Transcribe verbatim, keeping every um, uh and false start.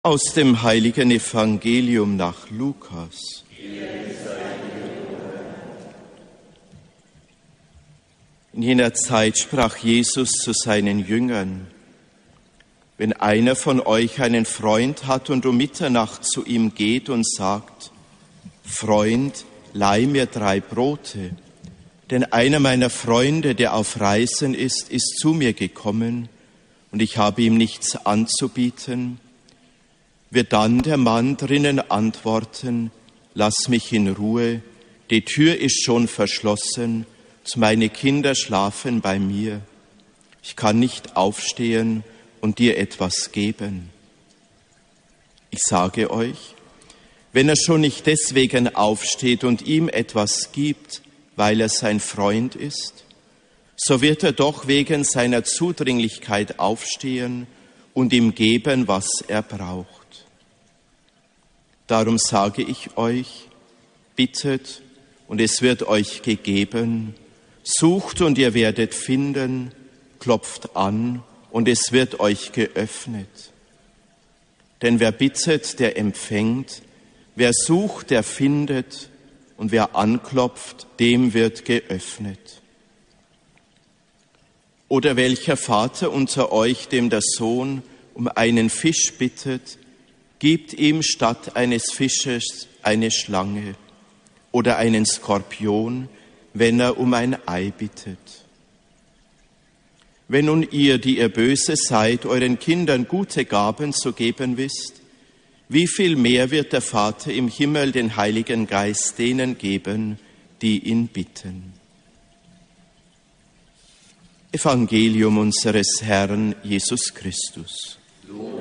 Aus dem heiligen Evangelium nach Lukas. In jener Zeit sprach Jesus zu seinen Jüngern: Wenn einer von euch einen Freund hat und um Mitternacht zu ihm geht und sagt: Freund, leih mir drei Brote, denn einer meiner Freunde, der auf Reisen ist, ist zu mir gekommen und ich habe ihm nichts anzubieten, wird dann der Mann drinnen antworten: Lass mich in Ruhe, die Tür ist schon verschlossen, meine Kinder schlafen bei mir, ich kann nicht aufstehen und dir etwas geben. Ich sage euch, wenn er schon nicht deswegen aufsteht und ihm etwas gibt, weil er sein Freund ist, so wird er doch wegen seiner Zudringlichkeit aufstehen und ihm geben, was er braucht. Darum sage ich euch, bittet und es wird euch gegeben, sucht und ihr werdet finden, klopft an und es wird euch geöffnet. Denn wer bittet, der empfängt, wer sucht, der findet und wer anklopft, dem wird geöffnet. Oder welcher Vater unter euch, dem der Sohn um einen Fisch bittet, gibt ihm statt eines Fisches eine Schlange oder einen Skorpion, wenn er um ein Ei bittet? Wenn nun ihr, die ihr böse seid, euren Kindern gute Gaben zu geben wisst, wie viel mehr wird der Vater im Himmel den Heiligen Geist denen geben, die ihn bitten? Evangelium unseres Herrn Jesus Christus. Lob